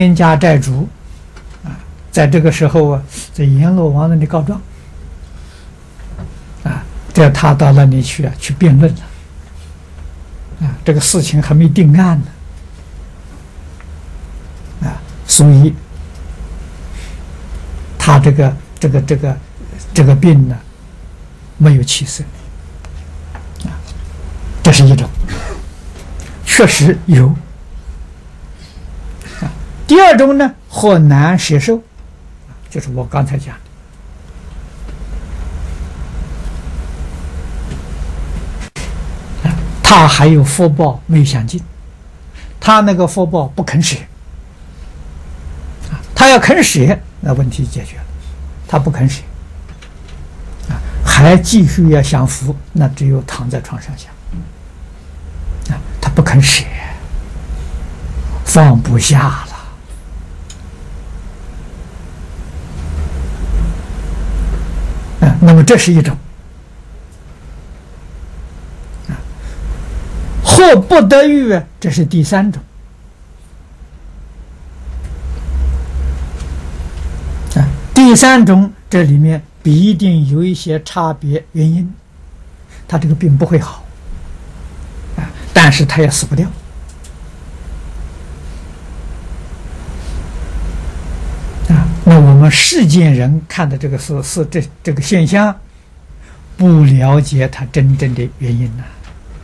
冤家债主啊，在这个时候啊，在阎罗王那里告状啊，叫他到那里去去辩论了啊，这个事情还没定案呢啊，所以他这个病呢没有起色啊，这是一种，确实有。第二种呢，或难摄受，就是我刚才讲的，他还有福报没有享尽，他那个福报不肯舍，他要肯舍，那问题解决了，他不肯舍，还继续要享福，那只有躺在床上想，他不肯舍，放不下了。那么这是一种，或不得欲，这是第三种。第三种这里面必定有一些差别原因，他这个病不会好，但是他也死不掉。那我们世间人看的这个是这个现象，不了解它真正的原因呢。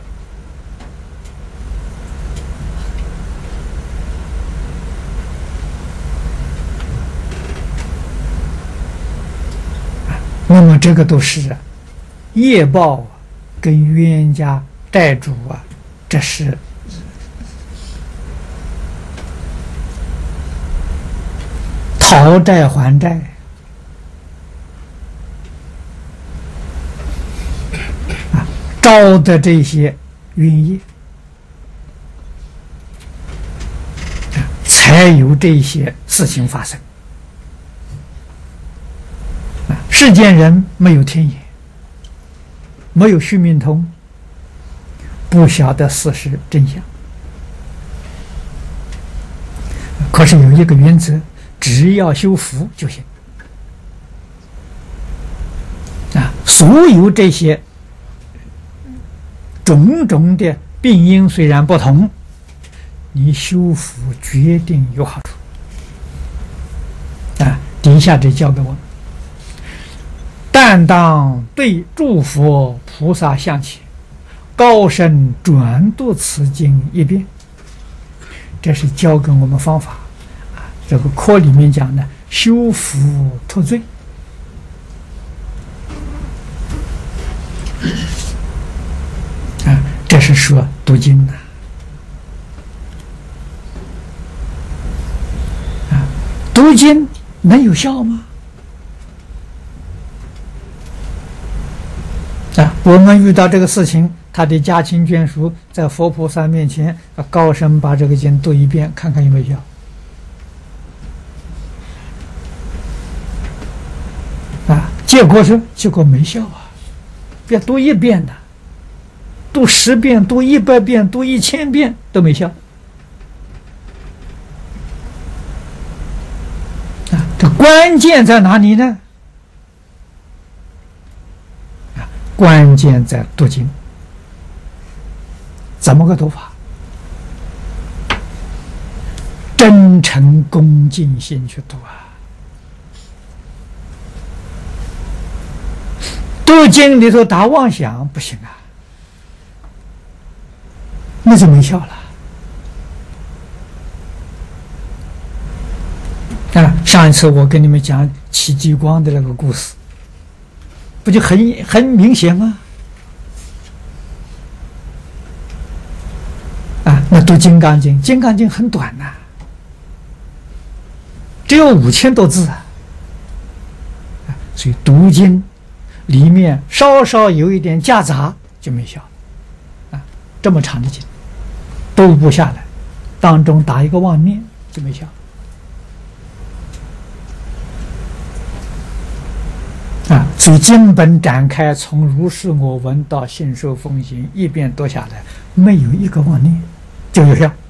那么这个都是业报跟冤家债主这是讨债还债招的这些冤业，才有这些事情发生。世间人没有天眼，没有须命通，不晓得事实真相。可是有一个原则，只要修福就行所有这些种种的病因虽然不同，你修福决定有好处底下这教给我们，但当对诸佛菩萨像前，高声转读此经一遍，这是教给我们方法这个课里面讲的修福脱罪这是说读经的读经能有效吗？我们遇到这个事情，他的家亲眷属在佛菩萨面前高声把这个经读一遍，看看有没有效结果没效别读1遍的，读10遍，读100遍，读1000遍都没效这关键在哪里呢？关键在读经，怎么个读法？真诚恭敬心去读读经里头打妄想不行那就没效了上一次我跟你们讲戚继光的那个故事，不就很明显吗？那读《金刚经》，《金刚经》很短只有5000多字所以读经里面稍稍有一点夹杂就没效这么长的经读不下来，当中打一个妄念就没效所以经本展开，从如是我闻到信受奉行，一遍读下来，没有一个妄念就有效。